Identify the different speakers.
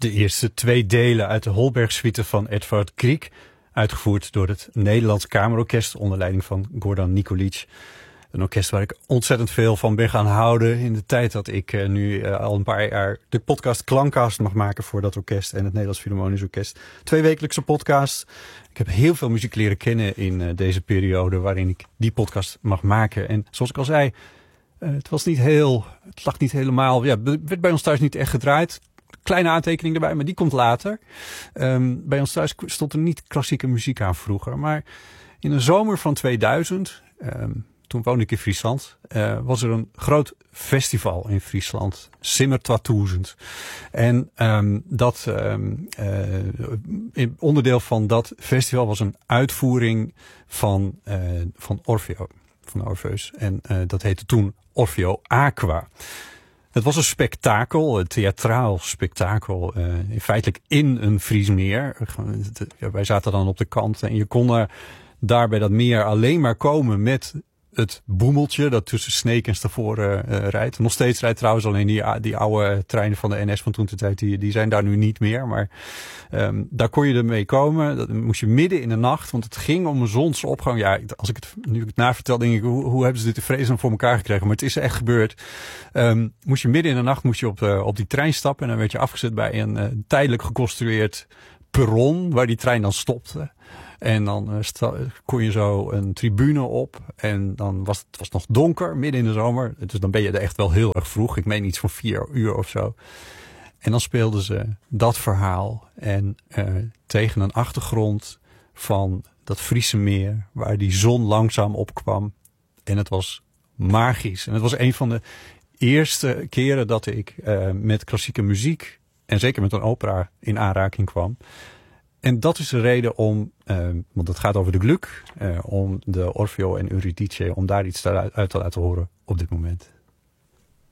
Speaker 1: de eerste 2 delen uit de Holberg-suite van Edvard Grieg, uitgevoerd door het Nederlands Kamerorkest onder leiding van Gordan Nikolic. Een orkest waar ik ontzettend veel van ben gaan houden in de tijd dat ik nu al een paar jaar de podcast Klankcast mag maken voor dat orkest en het Nederlands Philharmonisch Orkest. 2 wekelijkse podcast. Ik heb heel veel muziek leren kennen in deze periode waarin ik die podcast mag maken. En zoals ik al zei, het lag niet helemaal, werd bij ons thuis niet echt gedraaid. Kleine aantekening erbij, maar die komt later. Bij ons thuis stond er niet klassieke muziek aan vroeger. Maar in de zomer van 2000, toen woonde ik in Friesland, was er een groot festival in Friesland. Simmer 2000. En onderdeel van dat festival was een uitvoering van Orfeo. Van Orpheus. En dat heette toen Orfeo Aqua. Het was een spektakel, een theatraal spektakel, feitelijk in een Fries meer. Wij zaten dan op de kant en je kon daar bij dat meer alleen maar komen met het boemeltje dat tussen Sneek en Stavoren rijdt. Nog steeds rijdt trouwens, alleen die oude treinen van de NS van toen de tijd, die zijn daar nu niet meer. Maar daar kon je ermee komen. Dat moest je midden in de nacht, want het ging om een zonsopgang. Ja, als ik het nu navertel, denk ik, hoe hebben ze dit te vrezen voor elkaar gekregen? Maar het is echt gebeurd. Moest je midden in de nacht op die trein stappen en dan werd je afgezet bij een tijdelijk geconstrueerd perron waar die trein dan stopte. En dan kon je zo een tribune op. En dan was het nog donker, midden in de zomer. Dus dan ben je er echt wel heel erg vroeg. Ik meen iets van 4 uur of zo. En dan speelden ze dat verhaal. En tegen een achtergrond van dat Friese meer, waar die zon langzaam opkwam. En het was magisch. En het was een van de eerste keren dat ik met klassieke muziek, en zeker met een opera, in aanraking kwam. En dat is de reden om, want het gaat over de Gluck, om de Orfeo en Eurydice, om daar iets uit te laten horen op dit moment.